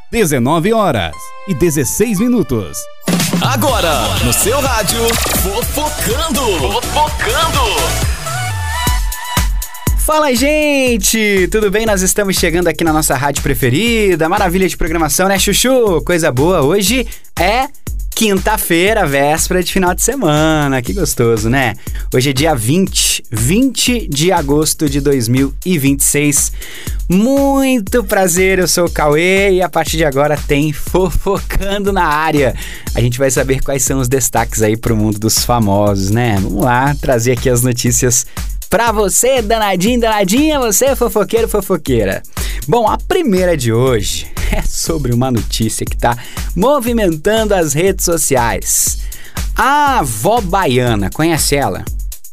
19h16. Agora, no seu rádio, Fofocando. Fala, gente! Tudo bem? Nós estamos chegando aqui na nossa rádio preferida. Maravilha de programação, né, Chuchu? Coisa boa. Hoje é quinta-feira, véspera de final de semana. Que gostoso, né? Hoje é dia 20 de agosto de 2026. Muito prazer, eu sou o Cauê e a partir de agora tem Fofocando na área. A gente vai saber quais são os destaques aí pro mundo dos famosos, né? Vamos lá, trazer aqui as notícias pra você, danadinho, danadinha, você, fofoqueiro, fofoqueira. Bom, a primeira de hoje é sobre uma notícia que tá movimentando as redes sociais. A avó baiana, conhece ela?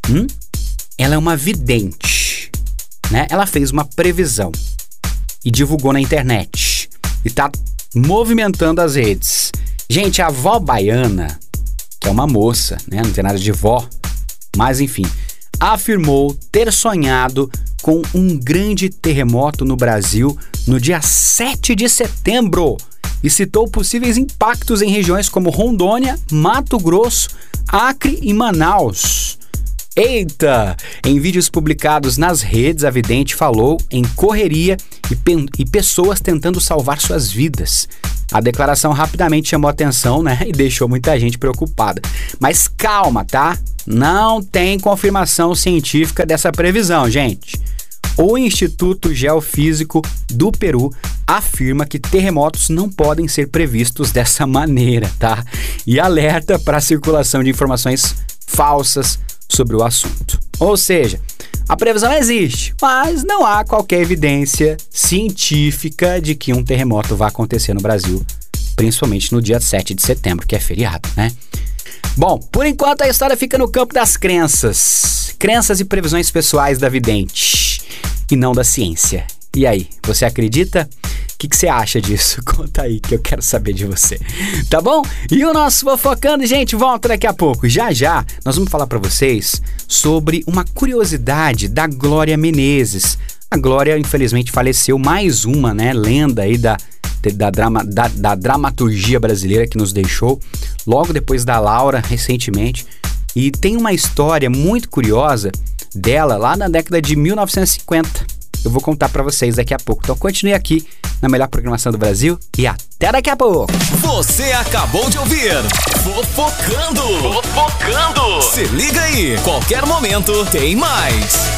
Ela é uma vidente, né? Ela fez uma previsão e divulgou na internet e tá movimentando as redes. Gente, a avó baiana, que é uma moça, né? Não tem nada de vó, mas enfim, afirmou ter sonhado com um grande terremoto no Brasil no dia 7 de setembro e citou possíveis impactos em regiões como Rondônia, Mato Grosso, Acre e Manaus. Eita! Em vídeos publicados nas redes, a vidente falou em correria e pessoas tentando salvar suas vidas. A declaração rapidamente chamou atenção, né? E deixou muita gente preocupada. Mas calma, tá? Não tem confirmação científica dessa previsão, gente. O Instituto Geofísico do Peru afirma que terremotos não podem ser previstos dessa maneira, tá? E alerta para a circulação de informações falsas sobre o assunto. Ou seja, a previsão existe, mas não há qualquer evidência científica de que um terremoto vai acontecer no Brasil, principalmente no dia 7 de setembro, que é feriado, né? Bom, por enquanto a história fica no campo das crenças. Crenças e previsões pessoais da vidente, e não da ciência. E aí, você acredita? O que você acha disso? Conta aí que eu quero saber de você, tá bom? E o nosso Fofocando, gente, volta daqui a pouco. Já nós vamos falar pra vocês sobre uma curiosidade da Glória Menezes. A Glória, infelizmente, faleceu, mais uma, né, lenda aí da dramaturgia brasileira que nos deixou, logo depois da Laura, recentemente. E tem uma história muito curiosa dela lá na década de 1950. Eu vou contar pra vocês daqui a pouco. Então continue aqui na melhor programação do Brasil e até daqui a pouco. Você acabou de ouvir Fofocando. Se liga aí, qualquer momento tem mais.